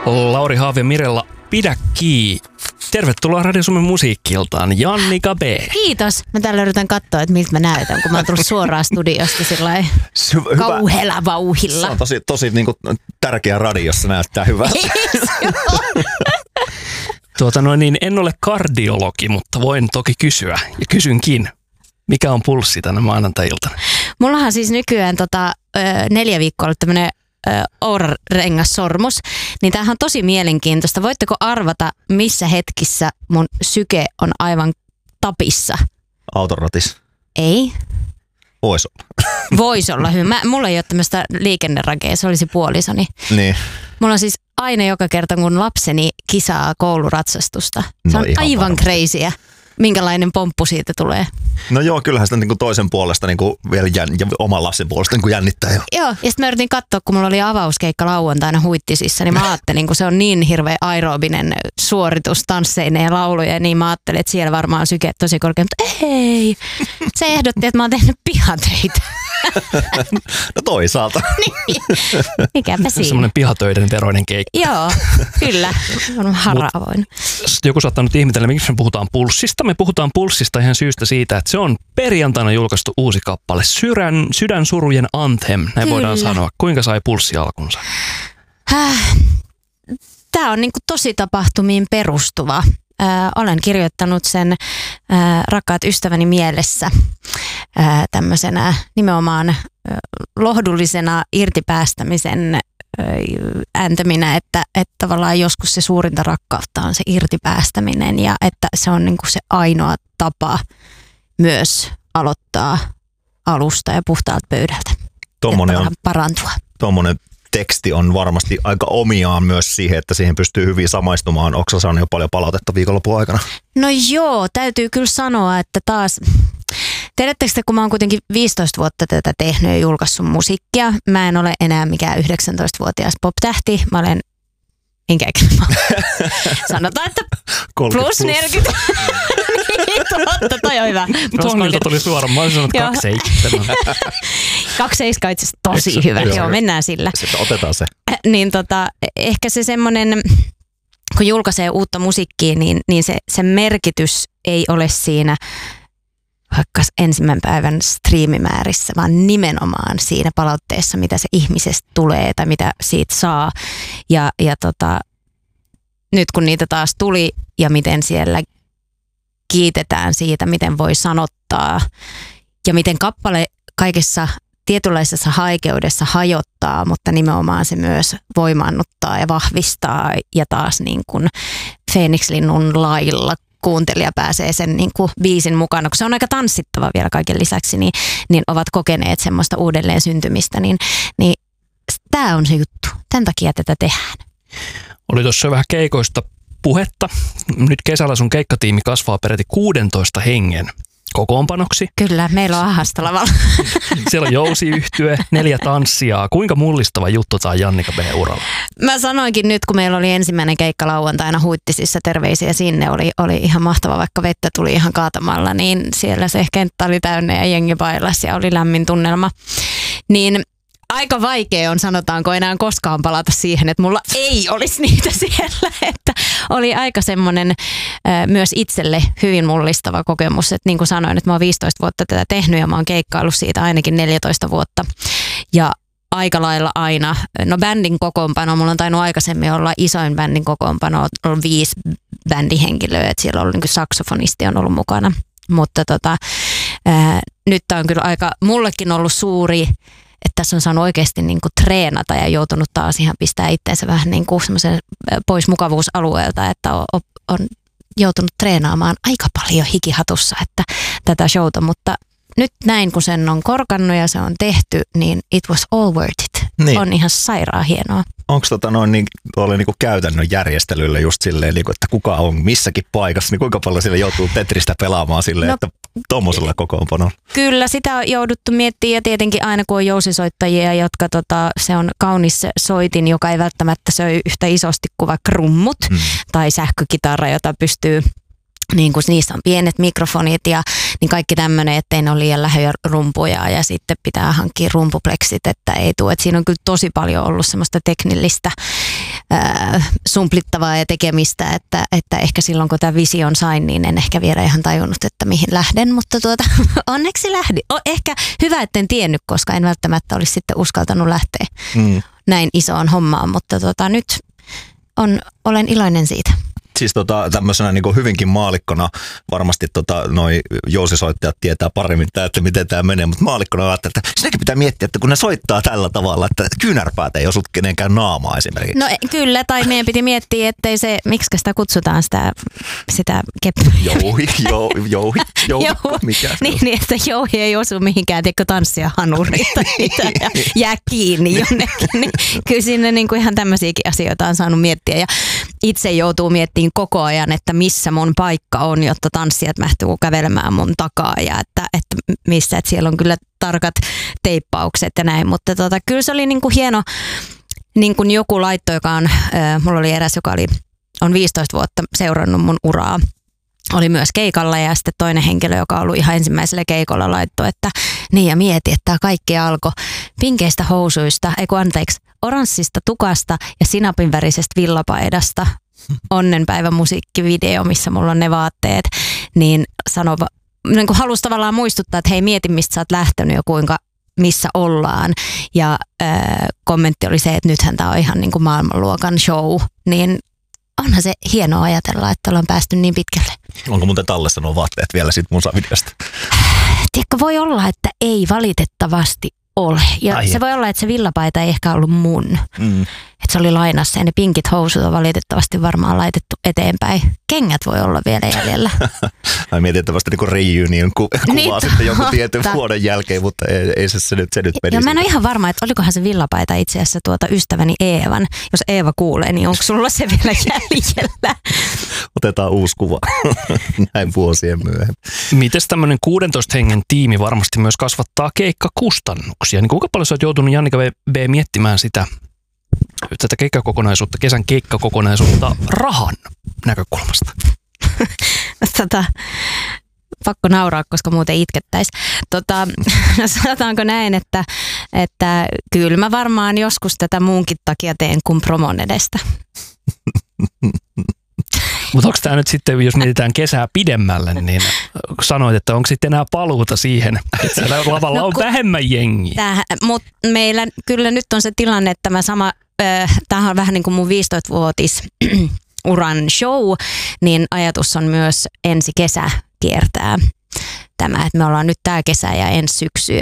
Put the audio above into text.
Lauri Haavi ja Mirella, pidä kiinni. Tervetuloa Radio Suomen musiikki-iltaan, Jannika B. Kiitos. Mä täällä yritän katsoa, että miltä mä näytän, kun mä oon tullut suoraan studiosta sillai kauhealla vauhilla. Se on tosi niin kuin, tärkeä radiossa, näyttää hyvältä. En ole kardiologi, mutta voin toki kysyä ja kysynkin. Mikä on pulssi tänä maanantai-iltana? Mullahan siis nykyään 4 viikkoa ollut tämmönen Oura-rengassormus, niin tämähän on tosi mielenkiintoista. Voitteko arvata, missä hetkissä mun syke on aivan tapissa? Autoratis. Ei. Voisi olla. Voisi olla hyvä. Mulla ei ole tämmöistä liikennerakea, se olisi puolisoni. Niin. Mulla on siis aina joka kerta, kun lapseni kisaa kouluratsastusta. Se on aivan crazyä. Minkälainen pomppu siitä tulee? No joo, kyllähän sitä niin toisen puolesta niin vielä ja oman lapsen puolesta niin jännittää jo. Joo, ja sitten mä yritin katsoa, kun mulla oli avauskeikka lauantaina Huittisissa, niin mä ajattelin, kun se on niin hirveä aerobinen suoritus tansseineen ja lauluja, niin mä ajattelin, että siellä varmaan syke tosi korkea, mutta ei. Se ehdotti, että mä oon tehnyt pihatöitä. No toisaalta. Niin, mikäpä siinä. Semmoinen pihatöiden veroinen keikka. Joo, kyllä. On haravoin. Joku saattaa nyt ihmetellä, miksi me puhutaan pulssista. Me puhutaan pulssista ihan syystä siitä, että se on perjantaina julkaistu uusi kappale. Sydänsurujen Anthem, näin kyllä voidaan sanoa. Kuinka sai pulssi alkunsa? Tämä on niinku tosi tapahtumiin perustuva. Olen kirjoittanut sen rakkaat ystäväni mielessä tämmöisenä nimenomaan lohdullisena irtipäästämisen ääntäminä, että tavallaan joskus se suurinta rakkautta on se irtipäästäminen ja että se on niinku se ainoa tapa myös aloittaa alusta ja puhtaalta pöydältä. Tommonen on parantua. Tuommoinen teksti on varmasti aika omiaan myös siihen, että siihen pystyy hyvin samaistumaan. Ootko sä saanut jo paljon palautetta viikonlopun aikana? No joo, täytyy kyllä sanoa, että taas tiedättekö te, kun mä oon kuitenkin 15 vuotta tätä tehnyt ja julkaissut musiikkia. Mä en ole enää mikään 19-vuotias pop-tähti. Mä olen, minkä ikäinen sanotaan, että plus 40. Niin, totta, toi on hyvä. Tuohon tuli suoraan, mä olisin sanonut 27. 27 itse asiassa tosi hyvä. Joo, mennään sillä. Sitten otetaan se. Niin ehkä se semmoinen, kun julkaisee uutta musiikkia, niin se merkitys ei ole siinä vaikka ensimmäisen päivän striimimäärissä, vaan nimenomaan siinä palautteessa, mitä se ihmisestä tulee tai mitä siitä saa. Ja nyt kun niitä taas tuli ja miten siellä kiitetään siitä, miten voi sanottaa ja miten kappale kaikessa tietynlaisessa haikeudessa hajottaa, mutta nimenomaan se myös voimaannuttaa ja vahvistaa ja taas niin kuin Feenikslinnun lailla kuuntelija pääsee sen niin kuin biisin mukana, kun se on aika tanssittava vielä kaiken lisäksi, niin ovat kokeneet semmoista uudelleen syntymistä, niin tämä on se juttu. Tämän takia tätä tehdään. Oli tuossa vähän keikoista puhetta. Nyt kesällä sun keikkatiimi kasvaa peräti 16 hengen kokoonpanoksi. Kyllä, meillä on ahasta lavalla. Siellä on jousiyhtye, 4 tanssijaa. Kuinka mullistava juttu tämä Jannika B-uralla? Mä sanoinkin nyt, kun meillä oli ensimmäinen keikka lauantaina Huittisissa, terveisiä sinne, oli ihan mahtava, vaikka vettä tuli ihan kaatamalla, niin siellä se kenttä oli täynnä ja jengi bailasi ja oli lämmin tunnelma. Niin aika vaikea on, sanotaanko, enää koskaan palata siihen, että mulla ei olisi niitä siellä. Että oli aika semmoinen myös itselle hyvin mullistava kokemus. Että niin kuin sanoin, että mä oon 15 vuotta tätä tehnyt ja mä oon keikkaillut siitä ainakin 14 vuotta. Ja aika lailla aina, no bändin kokoonpano, mulla on tainnut aikaisemmin olla isoin bändin kokoonpano, on 5 bändihenkilöä, että siellä on ollut niin kuin saksofonisti on ollut mukana. Mutta nyt tää on kyllä aika, mullekin ollut suuri, että tässä on saanut oikeasti niin kuin treenata ja joutunut taas ihan pistää itseensä vähän niin kuin semmoisen pois mukavuusalueelta, että on joutunut treenaamaan aika paljon hikihatussa että tätä showta, mutta nyt näin kun sen on korkannut ja se on tehty, niin it was all worth it. Niin. On ihan sairaan hienoa. Onko niinku käytännön järjestelyllä just silleen, niinku, että kuka on missäkin paikassa, niin kuinka paljon sille joutuu Tetristä pelaamaan silleen, että tuommoisella kokoonpanolla? Kyllä, sitä on jouduttu miettimään ja tietenkin aina kun on jousisoittajia, jotka se on kaunis soitin, joka ei välttämättä söi yhtä isosti kuin vaikka rummut tai sähkökitara, jota pystyy niin kuin niissä on pienet mikrofonit ja niin kaikki tämmöinen, ettei ne ole liian lähellä rumpuja ja sitten pitää hankkia rumpupleksit, että ei tule. Et siinä on kyllä tosi paljon ollut semmoista teknillistä sumplittavaa ja tekemistä, että ehkä silloin kun tämä vision sain, niin en ehkä vielä ihan tajunnut, että mihin lähden, mutta onneksi lähdin. Ehkä hyvä, etten tiennyt, koska en välttämättä olisi sitten uskaltanut lähteä näin isoon hommaan, mutta nyt olen iloinen siitä. Siis tämmöisenä niin kuin hyvinkin maalikkona varmasti noi jousisoittajat tietää paremmin, että miten tämä menee, mutta maalikkona ajattelee, että sinäkin pitää miettiä, että kun ne soittaa tällä tavalla, että kyynärpäät ei osu kenenkään naamaa esimerkiksi. No kyllä, tai meidän piti miettiä, ettei se, miksi sitä kutsutaan sitä keppiä. Jouhi, mikä niin, että jouhi ei osu mihinkään, tiedätkö, tanssia hanurista ja jää kiinni jonnekin. Niin, kyllä siinä niin kuin ihan tämmöisiäkin asioita on saanut miettiä ja itse joutuu miettimään koko ajan, että missä mun paikka on, jotta tanssijat mahtuu kävelemään mun takaa ja että missä, että siellä on kyllä tarkat teippaukset ja näin, mutta kyllä se oli niin kuin hieno, niin kuin joku laitto, joka on, mulla oli eräs, joka on 15 vuotta seurannut mun uraa, oli myös keikalla ja sitten toinen henkilö, joka on ollut ihan ensimmäisellä keikolla laittoi, että niin ja mieti, että tämä kaikki alkoi pinkeistä housuista, oranssista tukasta ja sinapinvärisestä villapaidasta. Onnenpäivä musiikkivideo, missä mulla on ne vaatteet, niin niin kuin halusi tavallaan muistuttaa, että hei mieti mistä sä oot lähtenyt ja missä ollaan. Ja kommentti oli se, että nythän tää on ihan niin kuin maailmanluokan show, niin onhan se hienoa ajatella, että ollaan päästy niin pitkälle. Onko muuten tallessa nuo vaatteet vielä sit musavideosta? Tiedätkö, voi olla, että ei valitettavasti ole. Ja se voi olla, että se villapaita ei ehkä ollut mun. Että se oli lainassa ja ne pinkit housut on valitettavasti varmaan laitettu eteenpäin. Kengät voi olla vielä jäljellä. Mä mietin, että vasta niinku reunion kuvaa niin, sitten jonkun tietyn vuoden jälkeen, mutta ei se nyt meni. Ja mä en ole ihan varma, että olikohan se villapaita itse asiassa ystäväni Eevan. Jos Eeva kuulee, niin onko sulla se vielä jäljellä? Otetaan uusi kuva näin vuosien myöhemmin. Mites tämmöinen 16 hengen tiimi varmasti myös kasvattaa keikkakustannuksia? Niin kuinka paljon sä oot joutunut, Jannika B, miettimään tätä keikkakokonaisuutta, kesän keikkakokonaisuutta rahan näkökulmasta? Pakko nauraa, koska muuten itkettäisiin. Sanotaanko näin, että kyllä mä varmaan joskus tätä muunkin takia teen kuin promon edestä. Mutta onko tämä nyt sitten, jos mietitään kesää pidemmälle, niin sanoit, että onko sitten enää paluuta siihen, että siellä lavalla on vähemmän jengiä? Mutta meillä kyllä nyt on se tilanne, että tämähän on vähän niin kuin mun 15-vuotis uran show, niin ajatus on myös ensi kesä kiertää tämä, että me ollaan nyt tämä kesä ja ensi syksy